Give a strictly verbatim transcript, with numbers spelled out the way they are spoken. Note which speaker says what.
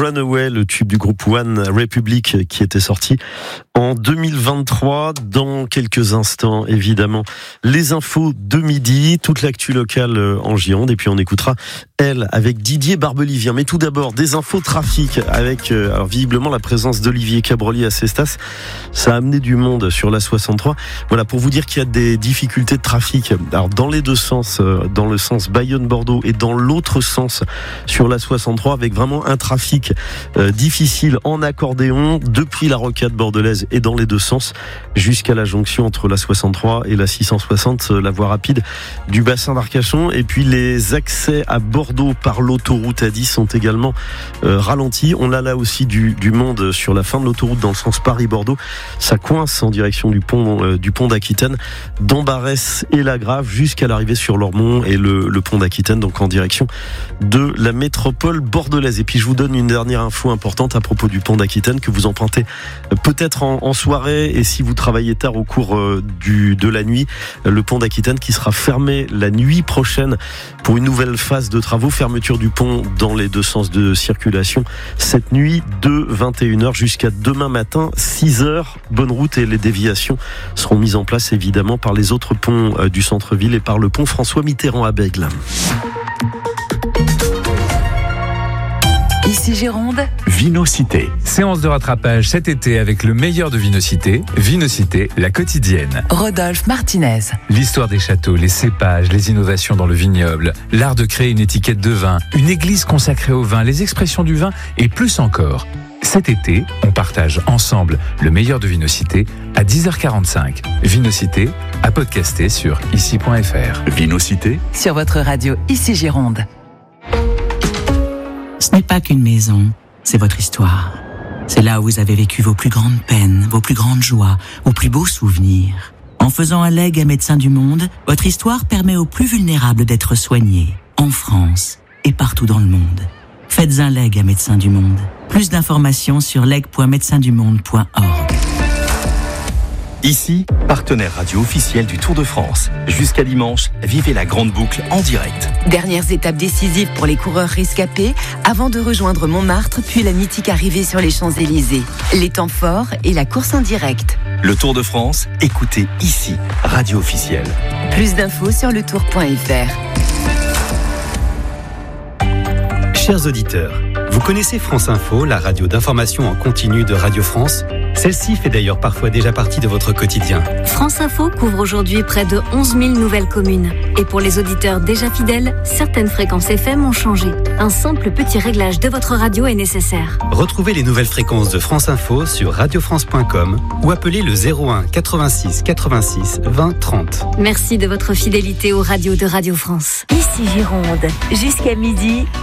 Speaker 1: Runaway, le tube du groupe One Republic qui était sorti en deux mille vingt-trois. Dans quelques instants, évidemment, les infos de midi, toute l'actu locale en Gironde, et puis on écoutera Elle avec Didier Barbelivien. Mais tout d'abord, des infos trafic avec, euh, alors visiblement, la présence d'Olivier Cabrolier à Cestas. Ça a amené du monde sur la soixante-trois. Voilà, pour vous dire qu'il y a des difficultés de trafic. Alors, dans les deux sens, euh, dans le sens Bayonne-Bordeaux et dans l'autre sens sur la soixante-trois, avec vraiment un trafic euh, difficile en accordéon depuis la rocade bordelaise et dans les deux sens jusqu'à la jonction entre la soixante-trois et la six cent soixante, la voie rapide du bassin d'Arcachon. Et puis les accès à Bordeaux par l'autoroute A dix sont également euh, ralentis. On a là aussi du, du monde sur la fin de l'autoroute dans le sens Paris-Bordeaux. Ça coince en direction du pont, euh, du pont d'Aquitaine, d'Ambarès et La Grave jusqu'à l'arrivée sur l'Ormont et le, le pont d'Aquitaine, donc en direction de la métropole bordelaise. Et puis je vous donne une dernière info importante à propos du pont d'Aquitaine que vous empruntez peut-être en, en soirée, et si vous travaillez tard au cours euh, du, de la nuit, le pont d'Aquitaine qui sera fermé la nuit prochaine pour une nouvelle phase de travaux. Fermeture du pont dans les deux sens de circulation cette nuit de vingt et une heures jusqu'à demain matin six heures. Bonne route, et les déviations seront mises en place évidemment par les autres ponts euh, du centre-ville et par le pont François Mitterrand à Bègles.
Speaker 2: Ici Gironde,
Speaker 3: Vinocité.
Speaker 4: Séance de rattrapage cet été avec le meilleur de Vinocité. Vinocité, la quotidienne.
Speaker 2: Rodolphe Martinez.
Speaker 4: L'histoire des châteaux, les cépages, les innovations dans le vignoble, l'art de créer une étiquette de vin, une église consacrée au vin, les expressions du vin et plus encore. Cet été, on partage ensemble le meilleur de Vinocité à dix heures quarante-cinq. Vinocité, à podcaster sur ici point f r.
Speaker 3: Vinocité.
Speaker 2: Sur votre radio Ici Gironde.
Speaker 5: Ce n'est pas qu'une maison, c'est votre histoire. C'est là où vous avez vécu vos plus grandes peines, vos plus grandes joies, vos plus beaux souvenirs. En faisant un legs à Médecins du Monde, votre histoire permet aux plus vulnérables d'être soignés, en France et partout dans le monde. Faites un legs à Médecins du Monde. Plus d'informations sur leg point médecins du monde point org.
Speaker 3: Ici, partenaire radio officiel du Tour de France. Jusqu'à dimanche, vivez la grande boucle en direct.
Speaker 6: Dernières étapes décisives pour les coureurs rescapés avant de rejoindre Montmartre, puis la mythique arrivée sur les Champs-Élysées. Les temps forts et la course en direct.
Speaker 3: Le Tour de France, écoutez ici, radio officielle.
Speaker 6: Plus d'infos sur le tour point f r.
Speaker 7: Chers auditeurs, vous connaissez France Info, la radio d'information en continu de Radio France ? Celle-ci fait d'ailleurs parfois déjà partie de votre quotidien.
Speaker 8: France Info couvre aujourd'hui près de onze mille nouvelles communes. Et pour les auditeurs déjà fidèles, certaines fréquences F M ont changé. Un simple petit réglage de votre radio est nécessaire.
Speaker 7: Retrouvez les nouvelles fréquences de France Info sur radio france point com ou appelez le zéro un quatre-vingt-six quatre-vingt-six vingt trente.
Speaker 8: Merci de votre fidélité aux radios de Radio France.
Speaker 2: Ici Gironde, jusqu'à midi.